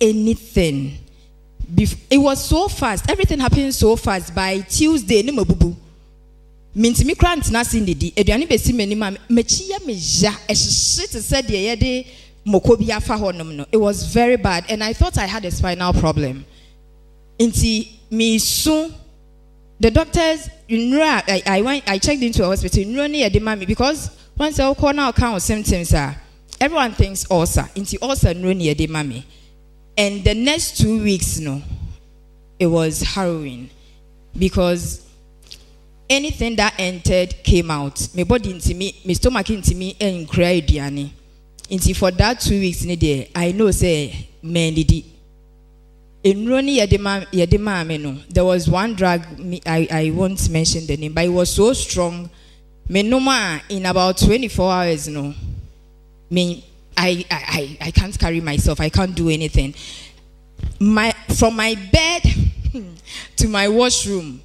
anything. It was so fast. Everything happened so fast. By Tuesday, ni mabubu. Minti mi krant na sindidi. Eduani besi meni ma mechiya meja. Shit said yede mokobi afa honom no. It was very bad, and I thought I had a spinal problem. Inti me soon. The doctors, I checked into a hospital. Because once I call now count symptoms, everyone thinks ulcer. Into ulcer, mommy. And the next 2 weeks, it was harrowing because anything that entered came out. My body into me, my stomach into me, and cried, Diani. Into for that 2 weeks, I know say man did it. In Roni Yadema, there was one drug, I won't mention the name, but it was so strong. Menoma in about 24 hours, I can't carry myself, I can't do anything. From my bed to my washroom,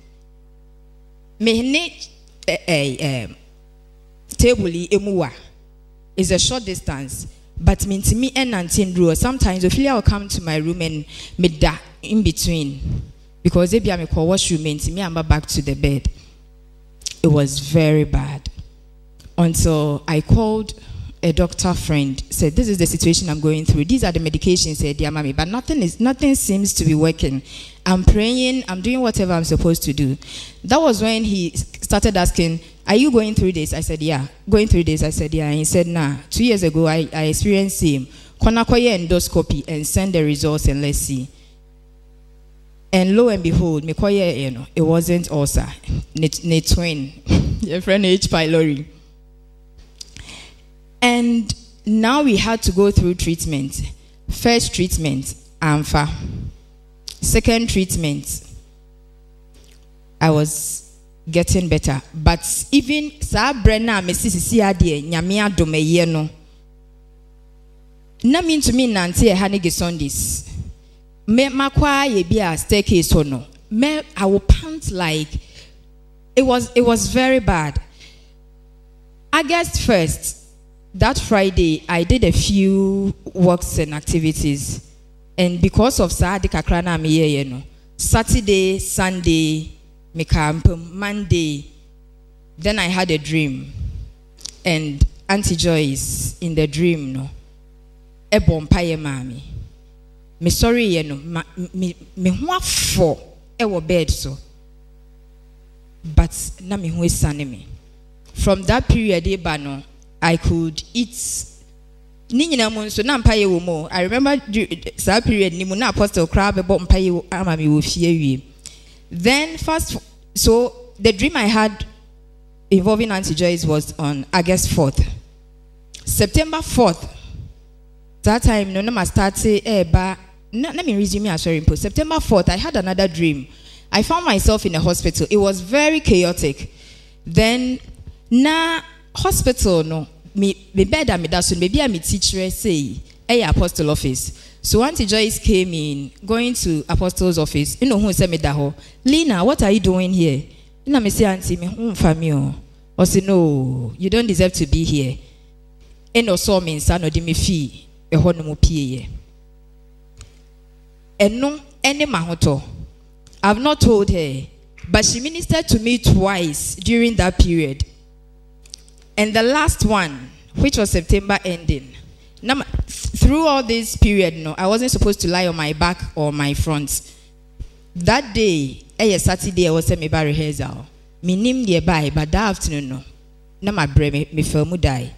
table is a short distance. But me and Nantin sometimes Ophelia will come to my room and me da in between because they be a call washroom me I'm back to the bed. It was very bad until I called a doctor friend, said this is the situation I'm going through. These are the medications, said dear mommy, but nothing seems to be working. I'm praying, I'm doing whatever I'm supposed to do. That was when he started asking, are you going through this? I said, yeah. Going through this? I said, yeah. And he said, nah. 2 years ago, I experienced him. Konakoye endoscopy and send the results and let's see. And lo and behold, Mikoye, it wasn't ulcer. Ne twin. Your friend H. pylori. And now we had to go through treatment. First treatment, AMFA. Second treatment, I was getting better, but even Sabrina, Mrs. Siadie, Nyamia Domeyeno, na mean to me, Nancy, Hanige Sundays. Me makwa ye be a staircase or no. Me, I will pant like it was very bad. August 1st, that Friday, I did a few works and activities, and because of Saadi Kakrana me, Saturday, Sunday. Monday, then I had a dream, and Auntie Joyce in the dream, a bompaye mami. Me sorry, me for a bed so, but na me hu me. From that period, I could eat. Ninyina mun so na mpaye wo mo. I remember that period ni mu na apostle crab bompaye amami wo fie. Then so the dream I had involving Auntie Joyce was on August 4th. September 4th, that time, no, I started, let me resume, sorry, September 4th, I had another dream. I found myself in a hospital. It was very chaotic. Then, na hospital, no, me bed me that soon, maybe I'm a teacher, say, apostle office. So Auntie Joyce came in, going to Apostle's office. You know who said me that? Lena, what are you doing here? And I say, Auntie, me family. I say, no, you don't deserve to be here. And also me son or me fee a honomo pie. And no, any mahoto. I've not told her, but she ministered to me twice during that period. And the last one, which was September ending. Now, through all this period, I wasn't supposed to lie on my back or my front. That day, Saturday, I was at my rehearsal. Me name nearby, but that afternoon, na my brain me feel mu die.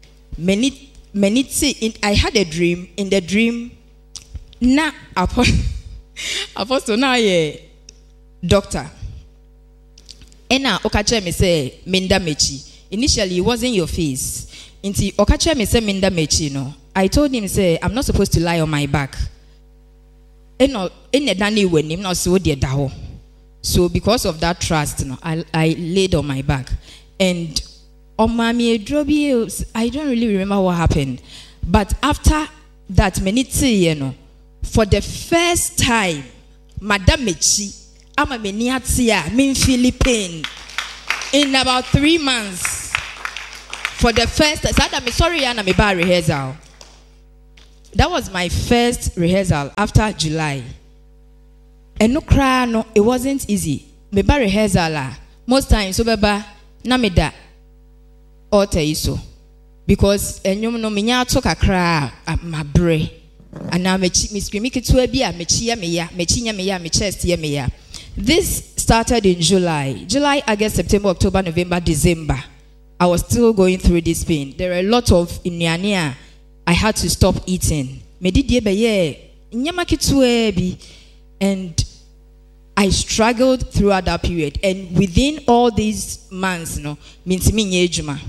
I had a dream. In the dream, na apostle na ye doctor. Ena okache me say minda mechi. Initially, it wasn't your face. Inti okache me say minda mechi no. I told him say I'm not supposed to lie on my back. Eno ene dani wenim no so de daho. So because of that trust, I laid on my back. And on my drobi, I don't really remember what happened. But after that, for the first time, Madam Mechi, I'm a meniatia, mean Philippine, in about 3 months. For the first time, sorry, Anna, me bar rehearsal. That was my first rehearsal after July. And no cry, no, it wasn't easy. Me ba rehearsal most times so beba na me da alter iso because enyom no me nya to kakra mabre ana me scream kitu abi a me chia me ya me chinya me ya me chest ye me ya. This started in July, August, September, October, November, December. I was still going through this pain. There were a lot of inyania I had to stop eating. Me did ye be ye nyama kitu abi, and I struggled throughout that period, and within all these months, Then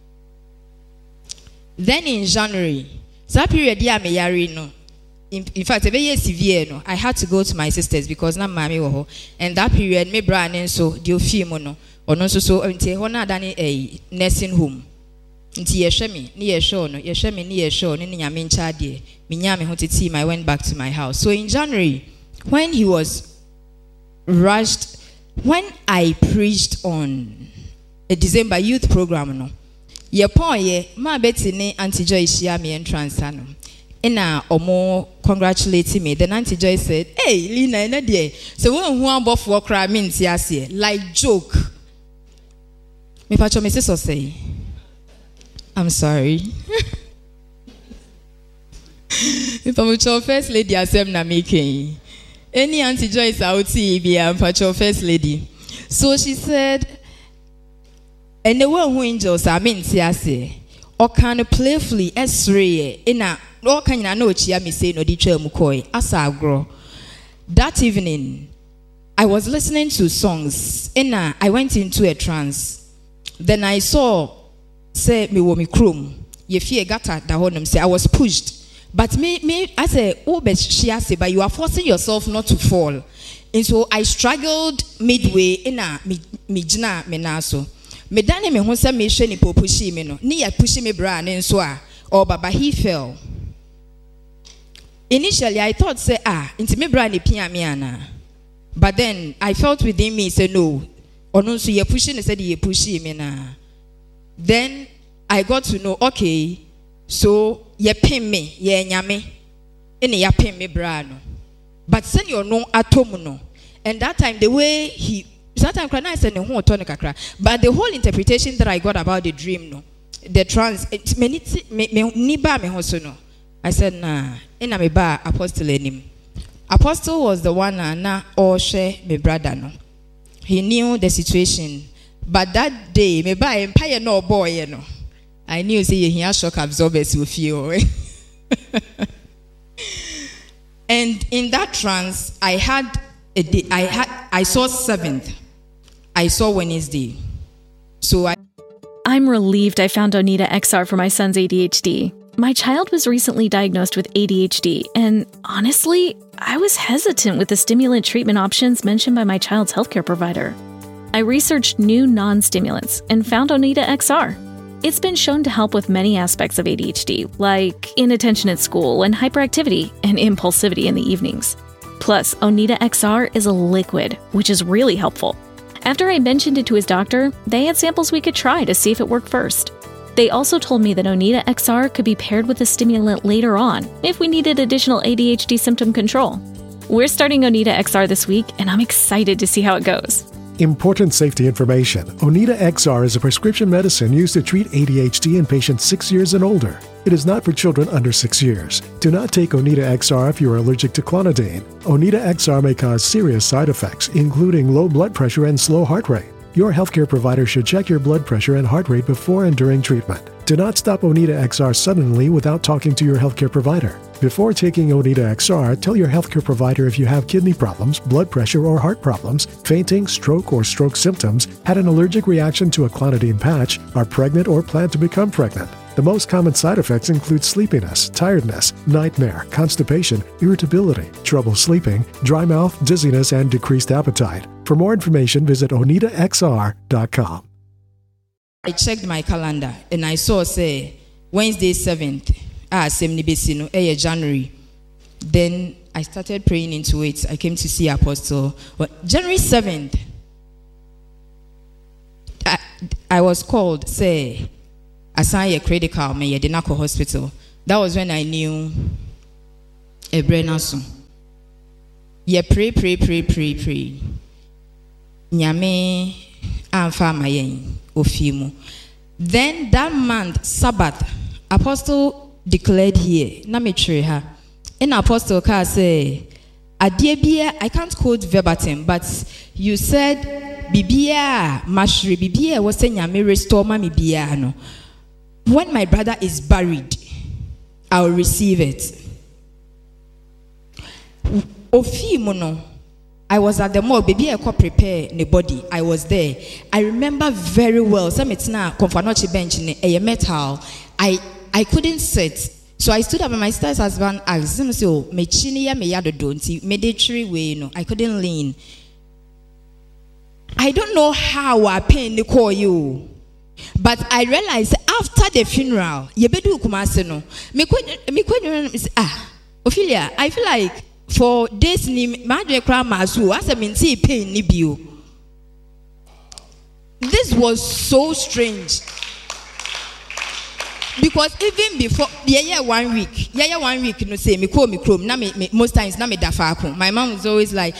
in January, that period, in fact, a very severe. I had to go to my sisters because na mommy wo, and that period, me bra and so the film or no so until hona dani a nursing home. Nti yeshemi ni yesho no yeshemi ni yesho ni nyame ncha de me nyame ho tete. I went back to my house. So in January, when he was rushed, when I preached on a December youth program, no, ye pon ye ma beti ne Auntie Joy shia me entrance ano. Ina omo congratulating me. Then Auntie Joy said, "Hey, Lina, na de. So when who am bofo kra me nti ase like joke." Me pacho me so say, "I'm sorry." If I'm your first lady asem na making. Any Auntie Joyce out be a first lady. So she said, and the one who angels are meant to say, or can playfully S3 in a or can I know chia me say no dicha mukoi as I grow. That evening, I was listening to songs and I went into a trance. Then I saw say me wo me chrome. Ye fear gata da honum say I was pushed. But me I say, oh, but you are forcing yourself not to fall. And so I struggled midway in a mijna menaso. Me dane me honsa me hwe ni popushi me no. Ni ya pushi me bra ne nso a or baba he fell. Initially I thought say inti me bra ne pia me ana. But then I felt within me say no. Ono nso ye pushi ne said ye pushi me na. Then I got to know, okay, so ye pin me, ye nyame, ene ya pin me brano. But send your no atomuno. And that time the way that time I said no kakra. But the whole interpretation that I got about the dream, no, the trance, me niba me hosono. I said nah, ena me ba apostle enim. Apostle was the one na oshe me brother no. He knew the situation, but that day me ba empire no boy no. I knew say he has shock absorbers with you. And in that trance, I saw 7th. I saw Wednesday. So I'm relieved I found Onita XR for my son's ADHD. My child was recently diagnosed with ADHD, and honestly, I was hesitant with the stimulant treatment options mentioned by my child's healthcare provider. I researched new non-stimulants and found Onita XR. It's been shown to help with many aspects of ADHD, like inattention at school and hyperactivity and impulsivity in the evenings. Plus, Onita XR is a liquid, which is really helpful. After I mentioned it to his doctor, they had samples we could try to see if it worked first. They also told me that Onita XR could be paired with a stimulant later on if we needed additional ADHD symptom control. We're starting Onita XR this week, and I'm excited to see how it goes. Important safety information. Onita XR is a prescription medicine used to treat ADHD in patients 6 years and older. It is not for children under 6 years. Do not take Onita XR if you are allergic to clonidine. Onita XR may cause serious side effects, including low blood pressure and slow heart rate. Your healthcare provider should check your blood pressure and heart rate before and during treatment. Do not stop Onita XR suddenly without talking to your healthcare provider. Before taking Onita XR, tell your healthcare provider if you have kidney problems, blood pressure or heart problems, fainting, stroke or stroke symptoms, had an allergic reaction to a clonidine patch, are pregnant or plan to become pregnant. The most common side effects include sleepiness, tiredness, nightmare, constipation, irritability, trouble sleeping, dry mouth, dizziness, and decreased appetite. For more information, visit onitaxr.com. I checked my calendar and I saw, say, Wednesday 7th, January. Then I started praying into it. I came to see Apostle. But January 7th, I was called, say, assign a critical me at the Nako hospital. That was when I knew Ebrenaso. Ye pray. Nyame amfa mayen ofimu. Then that month, Sabbath, Apostle declared here. Na me try her. In Apostle ka say, Adiebia, I can't quote verbatim, but you said Bibia Mashri Bibia was saying Nyame restore mami bia no. When my brother is buried, I will receive it. Ofimu no. I was at the mall, baby, I could prepare the body. I was there. I remember very well. Some it's now comfanochi bench in a metal. I couldn't sit. So I stood up and my sister's husband asked him, so me chini ya me yado don'ti, me de tree way, no. I couldn't lean. I don't know how I pain the call you. But I realized after the funeral, ye bedu kumase no. Me Ophelia, I feel like for days ni madre kra mazu as a minti pain ni bio. This was so strange. Because even before yeah 1 week no say me chrome na me most times na me dafa. My mom was always like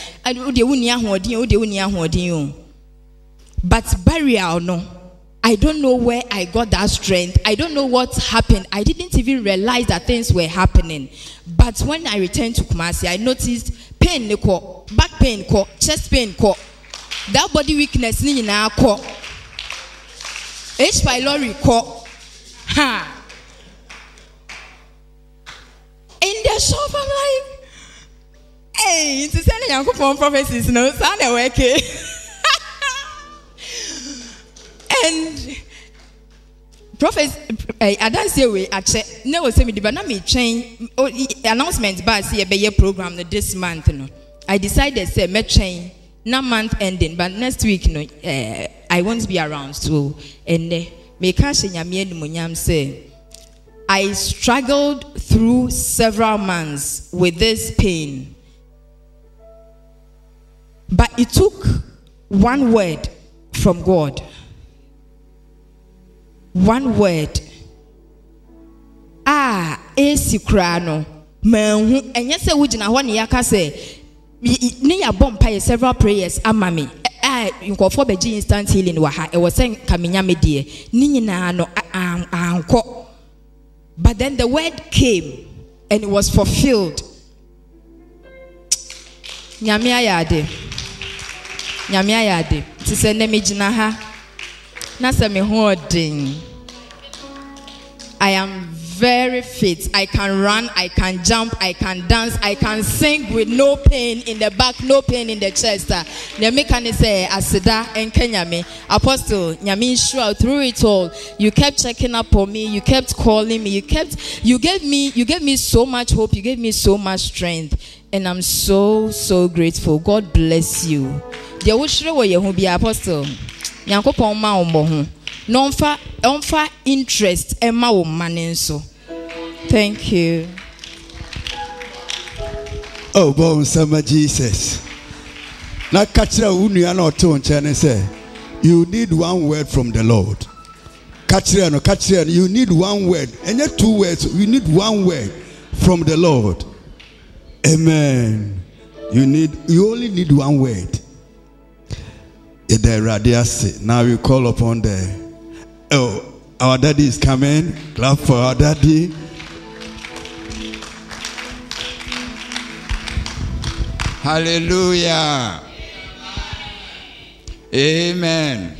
but burial no. I don't know where I got that strength. I don't know what happened. I didn't even realize that things were happening. But when I returned to Kumasi, I noticed pain, back pain, chest pain, that body weakness, H. pylori, ha. In the shop, I'm like, hey, it's a young prophecies, no, son, okay. And prophets, I don't say we actually never say me, but not me train announcement by see a program this month. No, I decided say me train not month ending, but next week no, I won't be around. So and me cash in yam say I struggled through several months with this pain, but it took one word from God. One word. Esikrano. Manhu. And yes, wujina one yaka say. Ni ya bompa several prayers amami. You go for beji instant healing waha. It was saying kaminya medie. Ni na no anko. But then the word came and it was fulfilled. Nyamia yade. Nyamia yade. Tise nemijina ha. I am very fit. I can run, I can jump, I can dance, I can sing with no pain in the back, no pain in the chest. The can say Asida and Kenya me. Apostle, Nyami sure through it all. You kept checking up on me, you kept calling me, you gave me so much hope, you gave me so much strength. And I'm so grateful. God bless you. The Ushre wo yehu bi apostle. Nyankopon ma wo ho no mfa interest e ma wo mane nso. Thank you. Oh bon sama Jesus. Na kachira unua na oto nche say you need one word from the Lord. Kachira you need one word. Enye two words, you need one word from the Lord. Amen. You only need one word. Now we call upon our daddy is coming. Clap for our daddy. Hallelujah. Amen.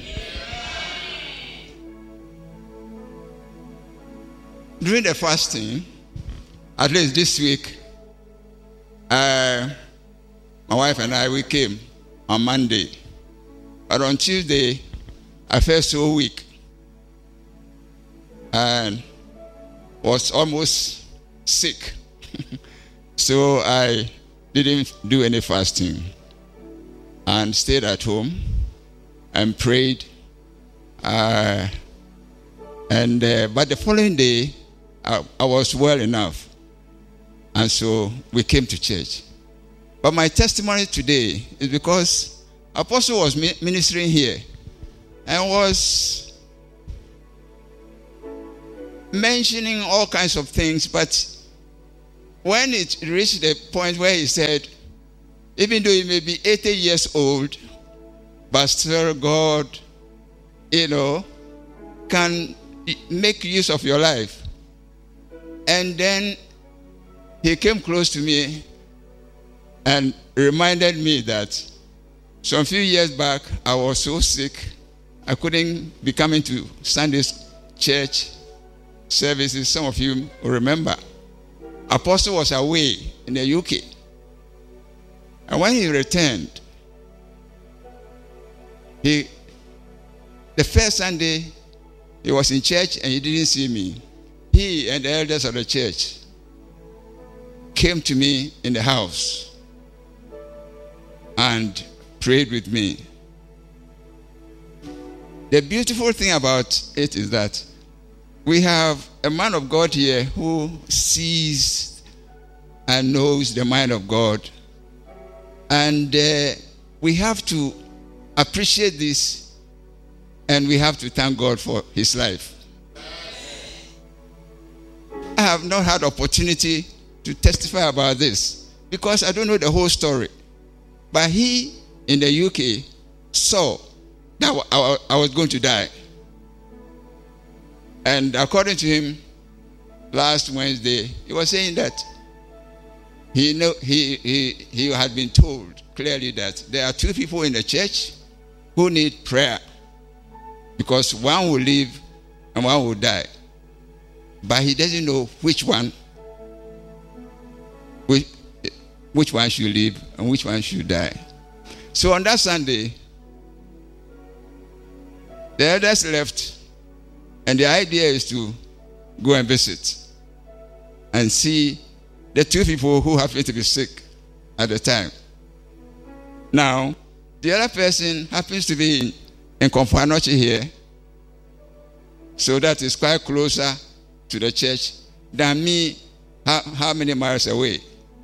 During the fasting, at least this week, my wife and I, we came on Monday. But on Tuesday, I felt so weak and was almost sick. So I didn't do any fasting and stayed at home and prayed. But the following day, I was well enough. And so we came to church. But my testimony today is because Apostle was ministering here and was mentioning all kinds of things, but when it reached the point where he said, even though you may be 80 years old, but still God, can make use of your life. And then he came close to me and reminded me that some few years back, I was so sick, I couldn't be coming to Sunday's church services. Some of you will remember. Apostle was away in the UK. And when he returned, the first Sunday, he was in church and he didn't see me. He and the elders of the church came to me in the house and prayed with me. The beautiful thing about it is that we have a man of God here who sees and knows the mind of God. And we have to appreciate this, and we have to thank God for his life. I have not had opportunity to testify about this because I don't know the whole story. But he in the UK saw that I was going to die. And according to him, last Wednesday, he was saying that he had been told clearly that there are two people in the church who need prayer because one will live and one will die. But he doesn't know which one should live and which one should die. So on that Sunday, the elders left, and the idea is to go and visit and see the two people who happen to be sick at the time. Now, the other person happens to be in Komfanochi here, so that is quite closer to the church than me, how many miles away.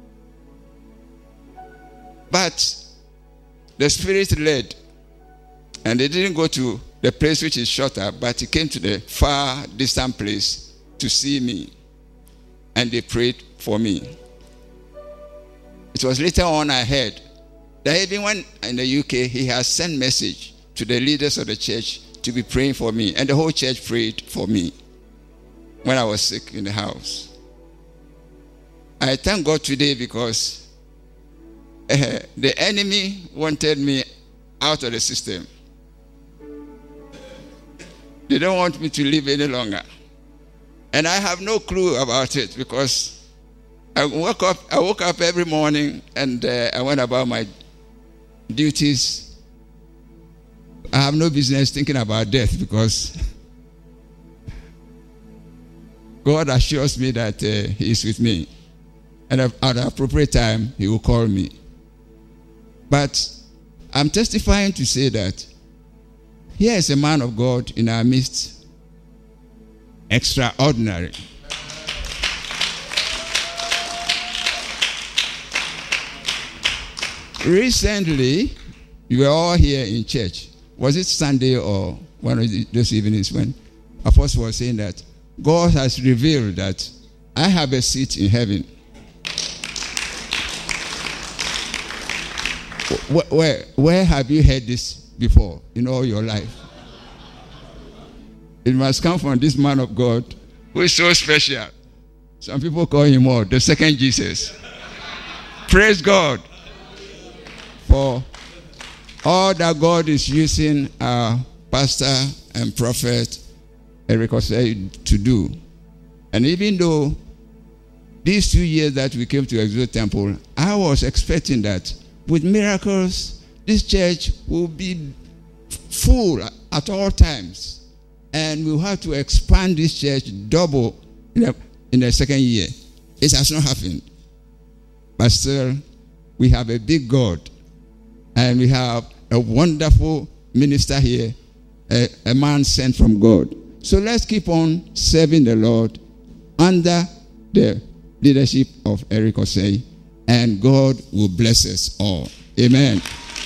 But the Spirit led, and they didn't go to the place which is shorter, but he came to the far distant place to see me, and they prayed for me. It was later on I heard that even when in the UK, he has sent message to the leaders of the church to be praying for me, and the whole church prayed for me when I was sick in the house. I thank God today because the enemy wanted me out of the system. They don't want me to live any longer. And I have no clue about it because I woke up every morning and I went about my duties. I have no business thinking about death because God assures me that he is with me. And at the appropriate time, he will call me. But I'm testifying to say that here is a man of God in our midst, extraordinary. Recently, you were all here in church. Was it Sunday or one of those evenings when Apostle was saying that God has revealed that I have a seat in heaven? Where have you heard this before in all your life? It must come from this man of God who is so special. Some people call him the second Jesus. Praise God for all that God is using our pastor and prophet Eric Osei to do. And even though these 2 years that we came to Exodus Temple, I was expecting that with miracles, this church will be full at all times. And we'll have to expand this church double in the second year. It has not happened. But still, we have a big God. And we have a wonderful minister here, a man sent from God. So let's keep on serving the Lord under the leadership of Eric Osei, and God will bless us all. Amen.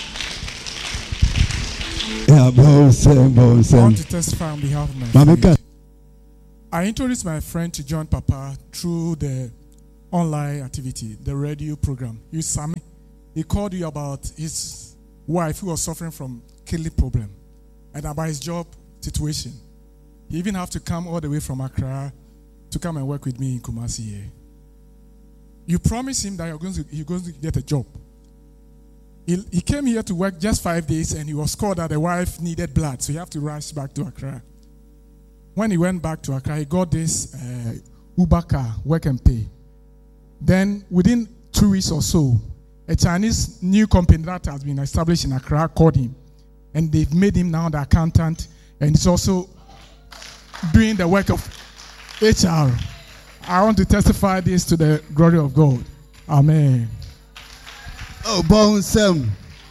I want to testify on behalf of my friend. I introduced my friend to John Papa through the online activity, the radio program. You Sammy, he called you about his wife who was suffering from kidney problem and about his job situation. He even have to come all the way from Accra to come and work with me in Kumasi here. You promised him that you're going to get a job. He came here to work just 5 days and he was called that the wife needed blood, so he have to rush back to Accra. When he went back to Accra, he got this Uber car, work and pay. Then within 2 weeks or so, a Chinese new company that has been established in Accra called him, and they've made him now the accountant, and he's also doing the work of HR. I want to testify this to the glory of God. Amen. Oh, Bonsam.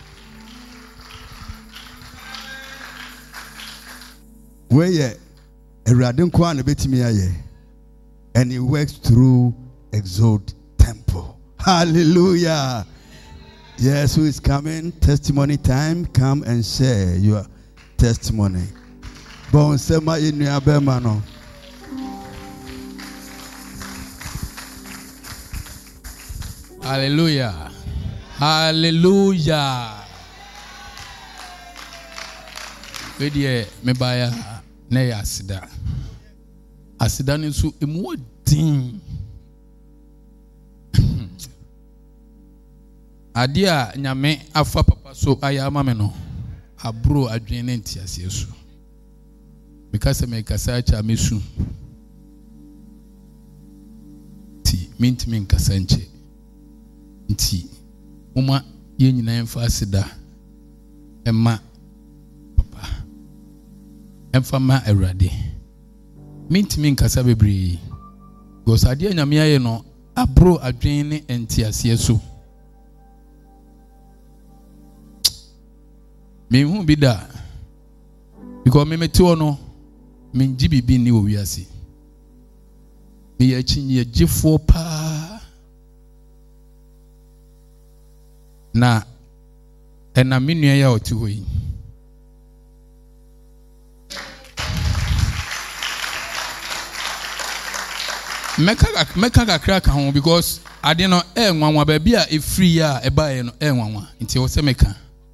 Where ye a radin kwan betimi aye, and he works through Exode Temple. Hallelujah. Yes, who is coming? Testimony time. Come and share your testimony. Bonsema inu abemano. Hallelujah. Hallelujah. Wedie mebaya na ya asida. Asida ni so emu odin. Adia nyame afa papa so ayama me no. Abro adwene nti asiesu. Mikasa mekasa cha mesu. Ti mintimi nkasa nche. Nti uma ye nyina emfa asida emma papa emfa ma awrade mintimi nkasa bebre gosade nyame aye no abro adwen ne entiase so me hu bi da because me meti ono me nji bibi ni wo wiase me ya chinye gifo pa na ena minua ya oti hoyi meka kakra ka ho because ade no nwanwa ba bia e free ya e ba ye no nwanwa nti wo se meka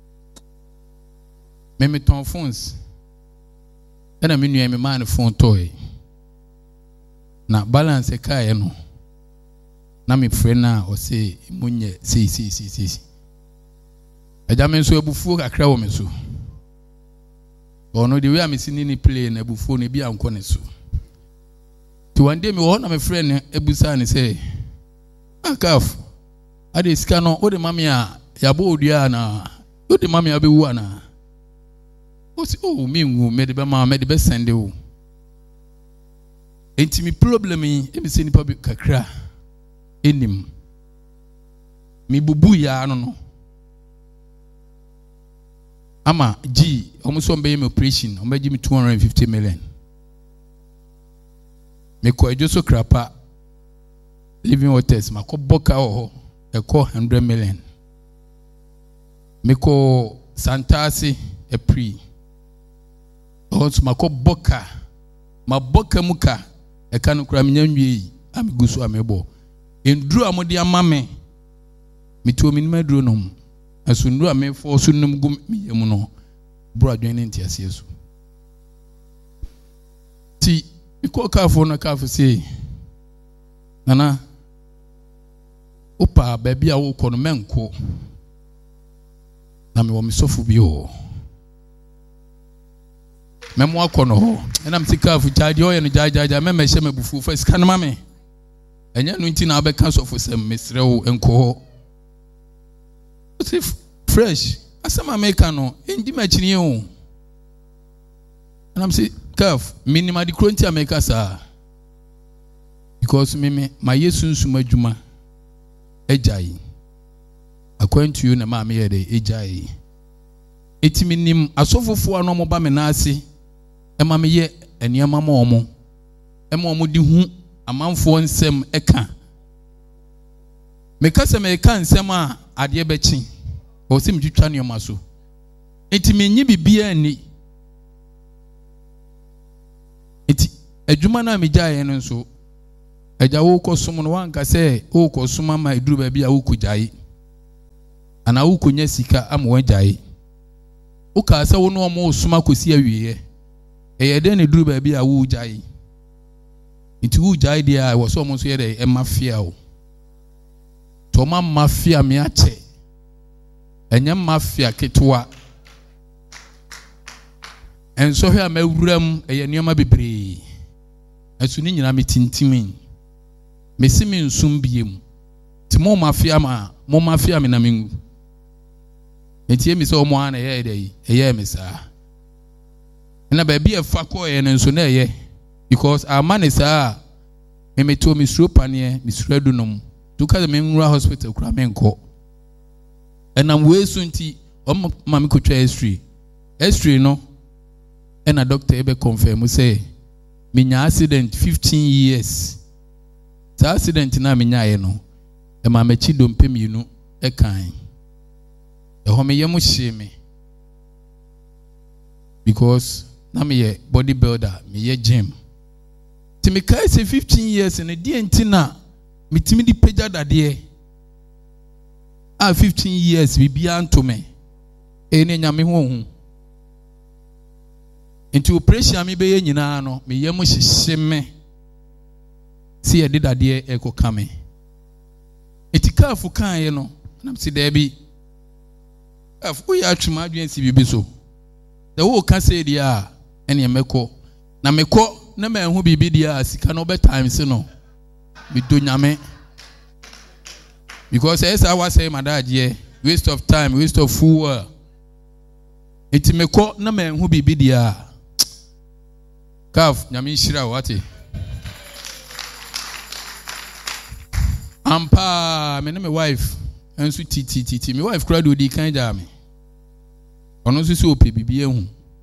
me ton phones ena minua me man phone toy na balance ka ye no na me friend na o se munye si Ejame nso ebufuo kakra wo me so. Ono de we amesini ni play na ebufuo ne bia nko ne so. Ti one day me wo na me friend ebusa ne say, "Akaf, ade sika no o de mame a yabo odua na, o de mame abewu ana." O si o me nwu me de be ma me de be sende wo. Enti mi problem yi e me se nipa kakra enim. Mi bubu ya no. Ama G almost one bay operation on me 250 million. Me ko ejoso krapa living waters ma ko boka ho e ko 100 million. Me ko Santasi e pre. Also ma ko boka ma boka muka e kan kura me nyanwie amigusu amebo. Enduru amode amame me to minima duro no. Asundu ame for sunum gum yemu no bro adwen nti asiesu ti iko ka fo na ka fo sei nana opa baby a wo ko no menko na me wo misofu bi o memo akono ho na msika fu chaji o ye no jajaja meme hye mebufu fa sika no mame enya no nti na abeka sofo sem mesre wo enko if fresh asama make no ndi machini o and I'm say calf minimum di kronti ameka sa because me my yesunsu adwuma ejai according to you na ma me ye dey ejai etimi nim asofofo ano mo ba me na ase e ma me ye eniama ma omo e ma omo di hu amanfo nsem eka me kasa me eka nsem a ade bechi o sim twitwa ne omaso etimi nyi bibia ni eti adwuma na me jaye no nso Eja wo ko som no wanka se wo ko som ama eduru ba bia wo ko jai ana wo ko nya sika ama wan jai wo ka se wo no mo som akosi awiye eye de ne duru ba bia wo jai nti wo jai dia wo so mo so ye de e mafia o to ma mafia me ache enya mafia ketwa enso hwe amawuram eye nioma bebre asu ni nyina metintimin mesimi nsum biem ti mo mafia me na mengu etie mi so mo ana ye dey eye me sa na ba bia fa ko ye nso na ye because our man is me meto mi suro panie mi suro adunom to ka me nwura hospital kura me nko enam wesu nti o ma me kotwa x-ray no and a doctor ebe confirm say minya accident 15 years sa accident na minya ye no e ma machi dompe mienu e kan e ho me yemu hye me because na me ye bodybuilder me ye gym ti me kai say 15 years and die ntina mitimi di pagya dade 15 years bibia nto me e ne nyame ho into operation me be nyina no me yam hyehye me si e didade e ko kame etikafu kan ye no na me si da bi afu ya twuma adwen si bibi so da wo ka say dia ene meko na meko na ma hu bibi dia sika no be times no me do nyame because as I was saying madaje waste of time, waste of food. Eti meko na ma hu bibi dia kaf nyame shira wate ampa me na my wife ensu titi my wife kura do di kan ja me ono so ope bibi ehu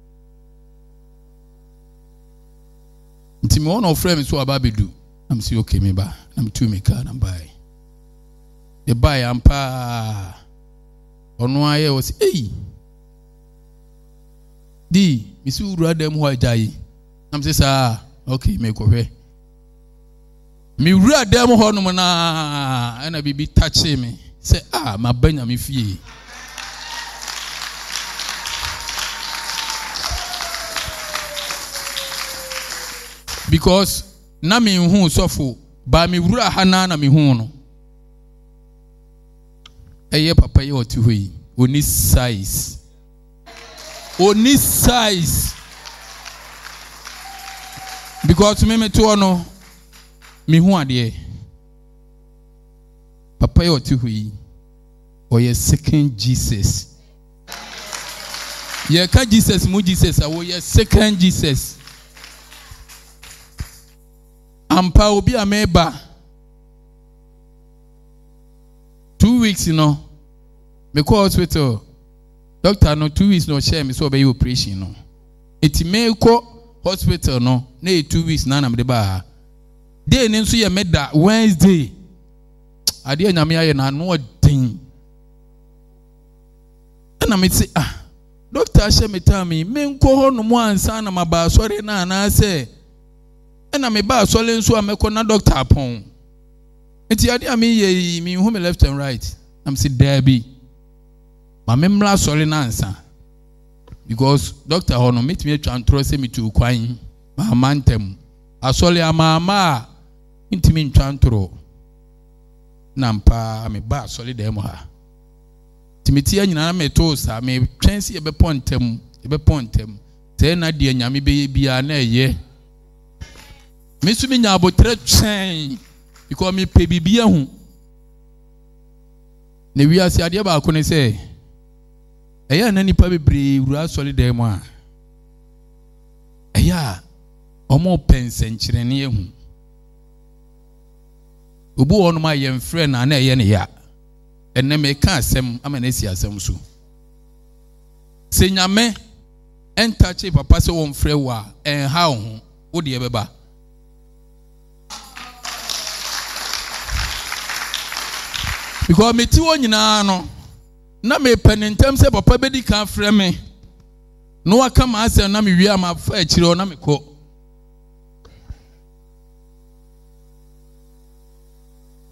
nti me one of friends so ababedu am say okay me ba am tu me car na buy the buy ampa ono aye was di misi uru dem ho ajai am say sir okay me ko hwe mi uru dem ho no na na bibi touch me say ma banya me fie because na me hu sofo ba me uru hana na me hu no eye papa ye oti hoyi oni size because me to no me hu ade papa ye oti hoyi oye second Jesus ye ka Jesus mu Jesus awo ye second Jesus ampa obi ameba 2 weeks me call hospital doctor no 2 weeks no share me so be operation no eti me ko hospital no na 2 weeks na me de ba day ni nso ye meda Wednesday ade anyame aye na no odin na me say doctor share me tell me nko ho no mo ansa na maba sori na na say na me ba sori nso ameko na doctor apon eti ade ame ye me hu me left and right am say derby ma memla sori na ansa because doctor ho no meet me twantro say me tu kwan ma mantem asori amama intimi twantro na mpa me ba sori dem ha timiti anyina na me to sa me twensi e be pontem te na de anyame be bia na eye me su me nya abotre twen because me pe bibia hu ne wi ase ade ba ko ne se eya na nipa bebre wura soli dem a eya omo pensenkyere ne ehu obu wonu ma ye mfre na na eye ne ya enne me ka asem ama na si asem so se nyame entache papa se wo mfre wa en ha ho wo de beba because me ti wo nyina no na me penentem se papa bedi kan frɛ me no aka ma asem na me wi ama fa akire na me kɔ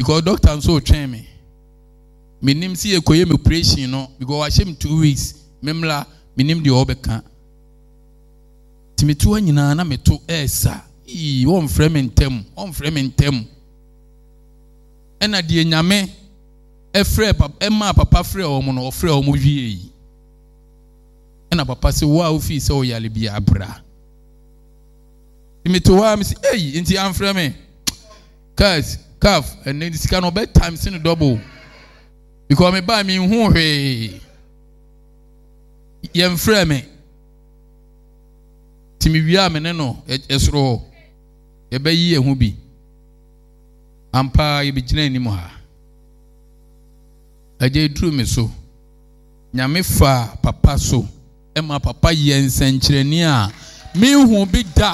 because doctor so train me. Me name see a koye me operation no because I shame 2 weeks. Memla me name the obeka. Timi tu anyina na me to esa. Won frame ntem, on frame ntem. Ena die nyame efre papa ema papa frɛ omo no ofrɛ omo wie. Ena papa se wa ofi se o yale bia abra. Timi to wa me se enti am frɛ me. Cause calf and then this kind of bedtime sin double. Because me buy me hu hwe. Yem frɛ me. Timi wia me ne no esro. E be yi ehu bi. Ampa ye bi gina anim ha. Aje duru me so. Nyame fa papa so. Ema papa ye nsenkyereni a me hu bi da.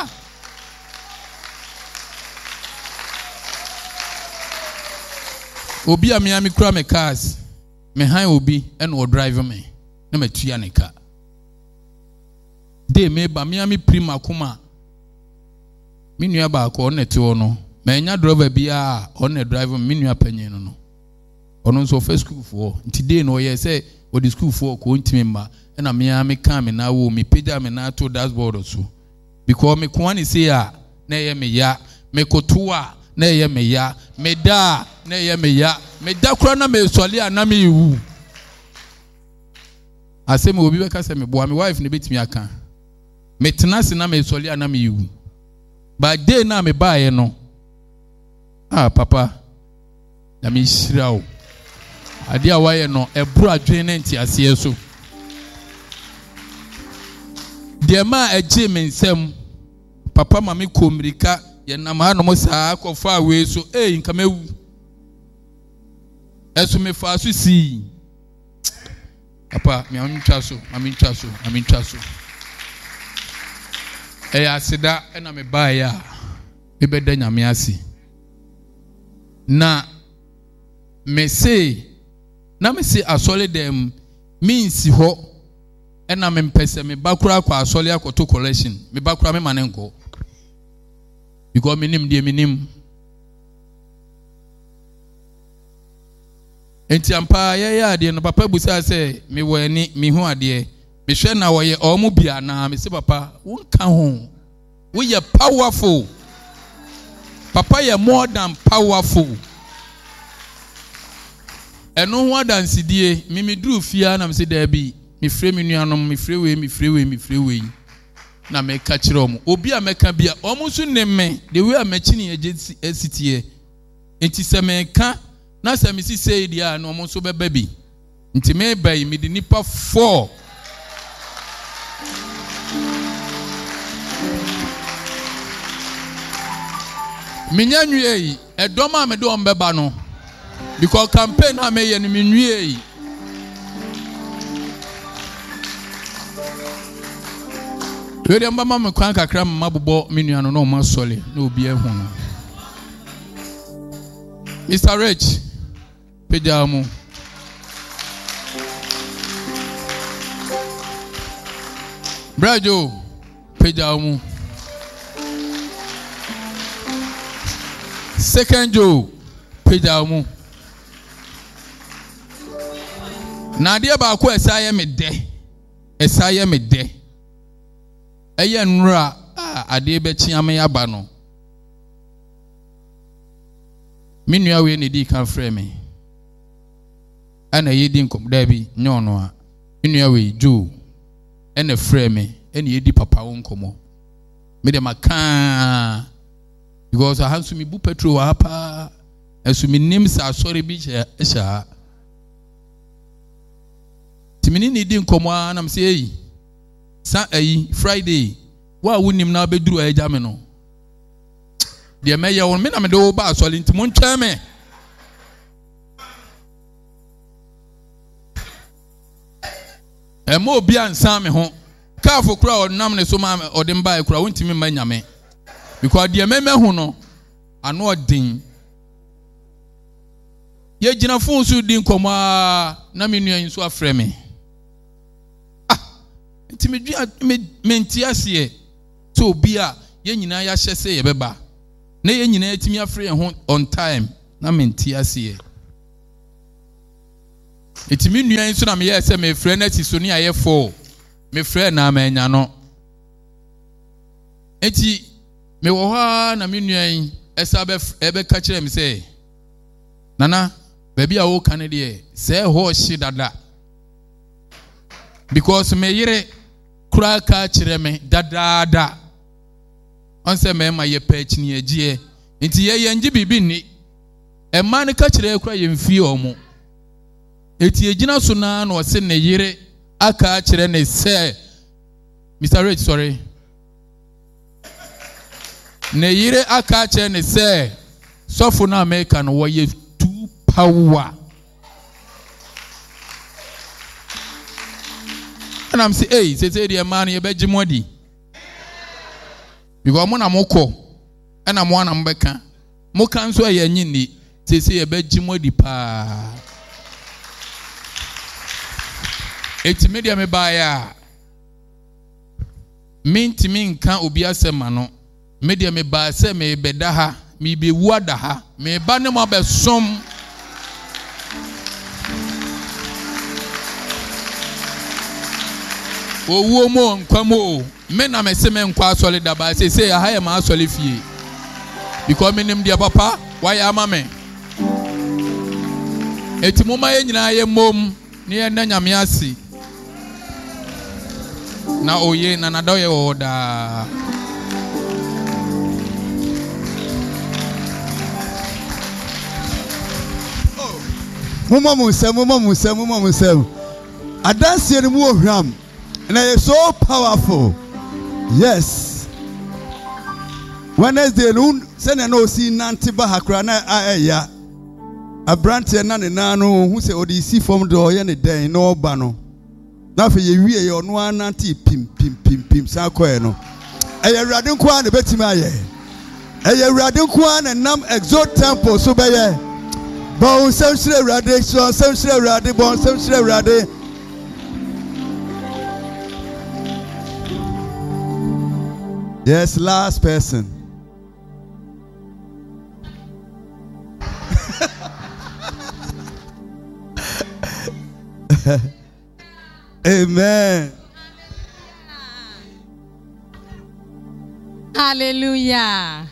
Obi a me kura me cars. Me han obi and o drive me. Na me tuya ne ka. De me ba me prima kuma. Me nua ba ko ne te no. Me nya driver bia on ne drive me nua panyin no. Ono nso first school for. Nti de no ye say o di school for ko ntimi ma. Na me ka me na wo me page me na to dashboard so. Because me kwani say a na ye me ya me kotoa na ye me ya me da na ye me ya me da kura na me sole ana me wu asem obi be ka se me boa me wife ne betimi aka me tenase na me sole ana me wu ba day na me baaye no papa na me shirawo ade a waye no ebro adwen na ntiase so de ma eje me nsem papa ma me komirika ye na ma no mo saa kofa we so nka mewu esu me fa so si papa me amintwa so asida na me ba ya me beda nyame ase na me say asole dem means ho na me mpese me bakura kwa asole akoto collection me bakura me manenko because me nim enti ampa ye ade no papa busa say me wo ani me hu ade me hwe na wo ye omo bia na me say papa wonka ho wo ye powerful papa ye more than powerful eno ho adansidie me duru fia na me say da bi me frɛ me nuanom me frɛ we na me ka kire omo obi a meka bia omo so nemme the way a mechini ejitie enti se me ka na se me si say dia na omo so beba bi enti me bai me di nipa 4 minya nwie yi edom a me do ombeba no because campaign na me ye ni nwie yi Wede mbama me kwan kakra mabobo menuano no ma sole na obi ehu no Mr. Rich pejamu Brajo pejamu Second Joe pejamu Na dia ba ko esaye me de eye nra ade be chiame aba no minua we ne di kan frɛ me ana yedi nkom da bi nyono a minua we ju ene frɛ me ene yedi papa wo nkomo me de maka because I have to me bu petrol hapa esu mi nim sa sorry bi sha timini ni di nkomo a na me say eyi Friday wa wunim na beduru aja me no de me ye won me na me do ba asole ntimo ntwa me mo obi ansan me ho kafo kura onam ne so ma odem ba kura wontimi ma nyame because de me hu no ano odin ye gina fun su di nkoma na me nua nso afrɛ me nti me menti ase so obi a ye nyina ya hyɛ sɛ ye beba na ye nyina atimi afrɛ ho on time na menti aseɛ. Eti me nua nso na me yɛ sɛ me frɛ na ti so ne ayɛ fo. Me frɛ na ma nya no. Eti me wɔ hɔ na me nua yi ɛsa ɛbɛka kyerɛ me sɛ nana baabi a wo ka ne deɛ sɛ hɔ hye dada. Because me yere kura ka kyerɛ me dadaada. On sɛ me ma yɛ pɛ kyini agye. Enti yɛ yɛngye bibi ni. Ɛma ne ka kyerɛ kura yɛ mfie ɔmo. Eti egyina so na na ɔse ne yere aka kyerɛ ne sɛ Mr. Rich, sorry. Ne yere aka kyerɛ ne sɛ sɔfo na America no wɔyɛ too power. And I'm say, hey, say the man you beji modi. Because mo na mo kɔ, ɛna mo na mbɛka. Mo kan so yɛ nyini, say you beji modi pa. Eti media me ba ya. Minti nka obi asɛm no. Media me ba sɛ me bɛda ha, me be wada ha, me ba ne mo abɛsom. Owo mo nkwamo me na me se me nkwa asole da ba say aha ye ma asole fie because me nim dia papa why ama me eti mo ma ye nyina ye mom ne ye na nyame ase na oye na nado ye oda Mama musem adanse ni mu ohram. And it's so powerful. Yes. Wednesday noon, send no see Nanti Bahakrana aya. A branch and nano who say ODC from door any day no bano. Now for you, we are no Nanti pim Saqueno. A radin kwan the Bettimaye. A radin kwan and nam exalt temple so by ye. Bon, social radiation, social radi, bon, social radi. Yes, last person. Amen. Hallelujah.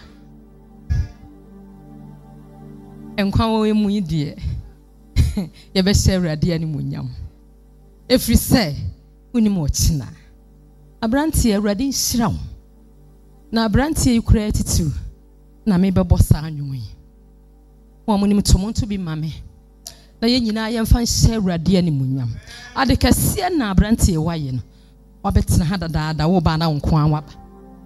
Enkwa wo emu yi de. Ye be share ade ani munyam. Efri se unim wo china. Abranti awrade nhira wo. Na abranti yikura atitu. Na me bebo sa anwon yi. Wo amunim tomonto bi mame. Na ye nyina ye mfa share awrade ani munyam. Ade kase na abranti ye waye no. Wabetena ha dadaada wo ba na nko an waba.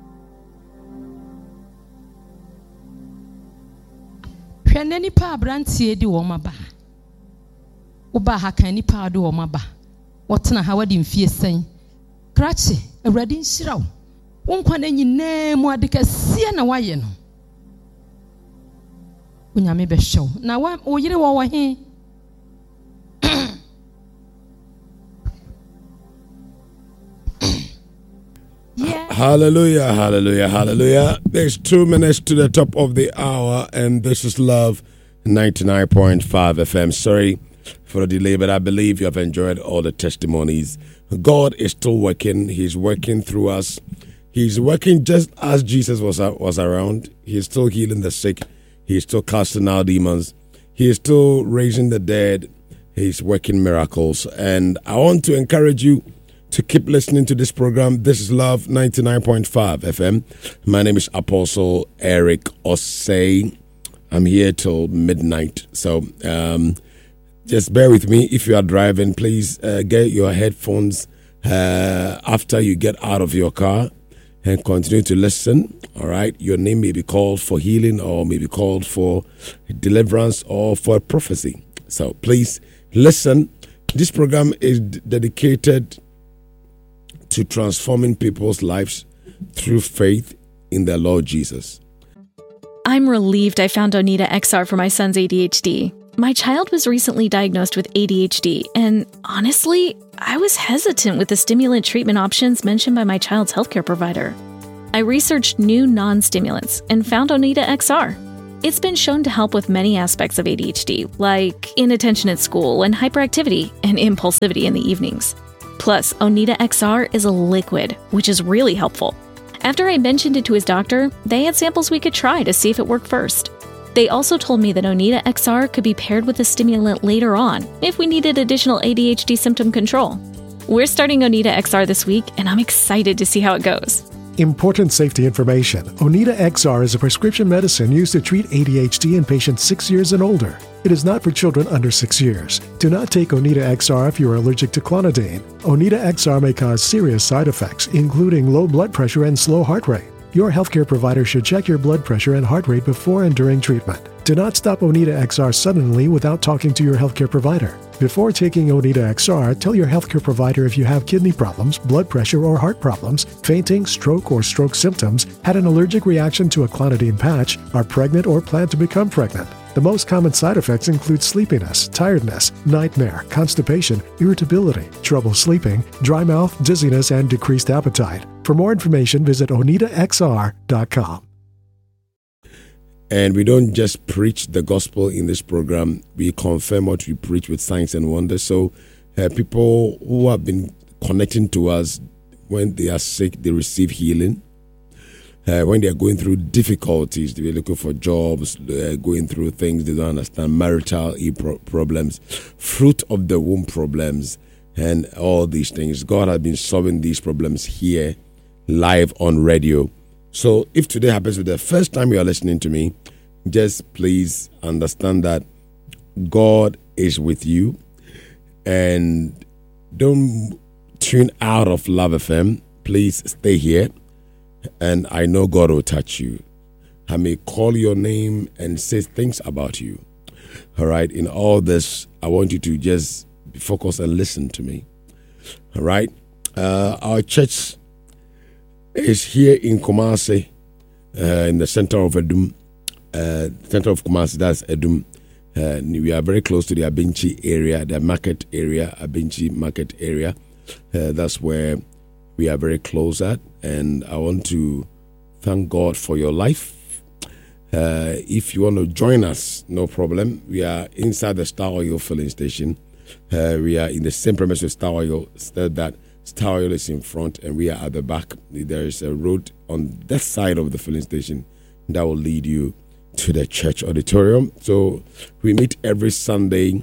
Hwene nipa abrantie di wo maba. Wo ba ha kan nipa di wo maba. Wotena ha wadi mfie sen. Krache, awrade nhira wo. Wo nkwa na nyina mu adekasie na waye no. Unyame be hyew. Na wo yire wo he. Yeah. Hallelujah, hallelujah, hallelujah. There's 2 minutes to the top of the hour, and this is Love 99.5 FM. Sorry for the delay, but I believe you have enjoyed all the testimonies. God is still working. He's working through us. He's working just as Jesus was around. He's still healing the sick. He's still casting out demons. He is still raising the dead. He's working miracles. And I want to encourage you to keep listening to this program. This is Love 99.5 FM. My name is Apostle Eric Osei. I'm here till midnight. So just bear with me. If you are driving, please get your headphones after you get out of your car and continue to listen. All right. Your name may be called for healing, or may be called for deliverance, or for a prophecy. So please listen. This program is dedicated to transforming people's lives through faith in the Lord Jesus. I'm relieved I found Onita XR for my son's ADHD. My child was recently diagnosed with ADHD, and honestly, I was hesitant with the stimulant treatment options mentioned by my child's healthcare provider. I researched new non-stimulants and found Onita XR. It's been shown to help with many aspects of ADHD, like inattention at school and hyperactivity and impulsivity in the evenings. Plus, Oneida XR is a liquid, which is really helpful. After I mentioned it to his doctor, they had samples we could try to see if it worked first. They also told me that Oneida XR could be paired with a stimulant later on if we needed additional ADHD symptom control. We're starting Oneida XR this week, and I'm excited to see how it goes. Important safety information. Oneida XR is a prescription medicine used to treat ADHD in patients 6 years and older. It is not for children under 6 years. Do not take Oneida XR if you are allergic to clonidine. Oneida XR may cause serious side effects, including low blood pressure and slow heart rate. Your healthcare provider should check your blood pressure and heart rate before and during treatment. Do not stop Oneida XR suddenly without talking to your healthcare provider. Before taking Oneida XR, tell your healthcare provider if you have kidney problems, blood pressure or heart problems, fainting, stroke or stroke symptoms, had an allergic reaction to a clonidine patch, are pregnant or plan to become pregnant. The most common side effects include sleepiness, tiredness, nightmare, constipation, irritability, trouble sleeping, dry mouth, dizziness, and decreased appetite. For more information, visit OneidaXR.com. And we don't just preach the gospel in this program, we confirm what we preach with signs and wonders. So people who have been connecting to us, when they are sick, they receive healing. When they are going through difficulties, they are looking for jobs, they are going through things they don't understand, marital problems, fruit of the womb problems, and all these things. God has been solving these problems here, live on radio. So if today happens to be the first time you are listening to me, just please understand that God is with you, and don't tune out of Love FM. Please stay here, and I know God will touch you. I may call your name and say things about you. All right, in all this, I want you to just focus and listen to me. All right, our church is here in Kumasi, in the center of Edum. Center of Kumasi, that's Edum. We are very close to the Abinchi area, the market area, Abinchi market area. That's where we are very close at. And I want to thank God for your life. If you want to join us, no problem. We are inside the Star Oil filling station. We are in the same premise with Star Oil, that Star Oil is in front and we are at the back. There is a road on that side of the filling station that will lead you to the church auditorium. So we meet every Sunday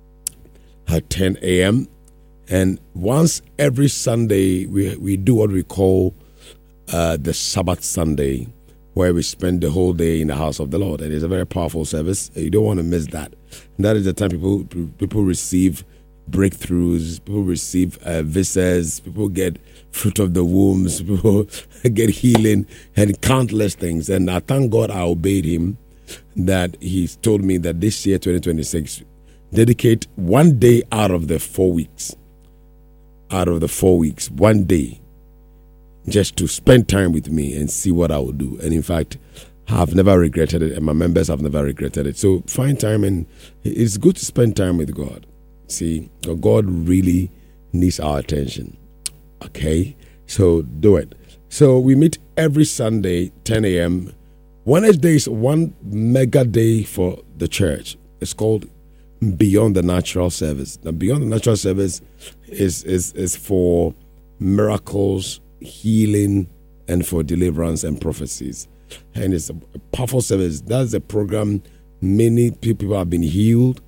at 10 a.m. And once every Sunday, we do what we call the Sabbath Sunday, where we spend the whole day in the house of the Lord. And it's a very powerful service. You don't want to miss that. And that is the time people receive breakthroughs, people receive visas, people get fruit of the wombs, people get healing, and countless things. And I thank God I obeyed him, that he's told me that this year, 2026, dedicate 1 day out of the 4 weeks. Out of the 4 weeks, 1 day, just to spend time with me and see what I will do. And in fact, I've never regretted it, and my members have never regretted it. So find time, and it's good to spend time with God. See, God really needs our attention. Okay? So do it. So we meet every Sunday, 10 a.m. Wednesday is one mega day for the church. It's called Beyond the Natural Service. Now, Beyond the Natural Service is for miracles, healing, and for deliverance and prophecies. And it's a powerful service. That's a program. Many people have been healed.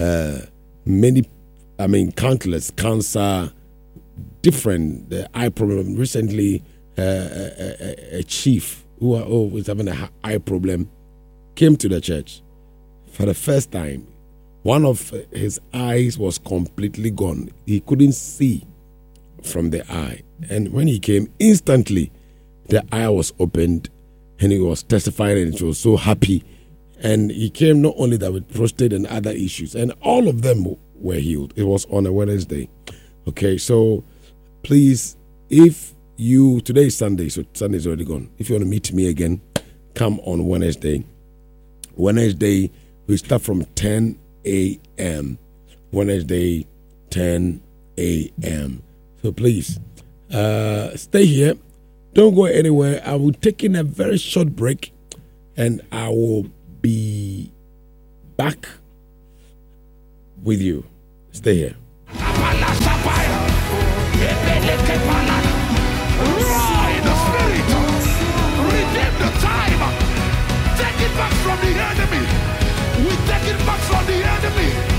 Countless cancer, different eye problem. Recently, a chief who was having an eye problem came to the church for the first time. One of his eyes was completely gone. He couldn't see from the eye. And when he came, instantly, the eye was opened and he was testifying, and he was so happy. And he came not only that with prostate and other issues, and all of them were healed. It was on a Wednesday. Okay, so please, today is Sunday, so Sunday is already gone. If you want to meet me again, come on Wednesday. Wednesday, we start from 10 a.m. Wednesday, 10 a.m. So please, stay here. Don't go anywhere. I will take in a very short break, and I will be back with you. Stay here. Take it back from the enemy. We take it back from the enemy.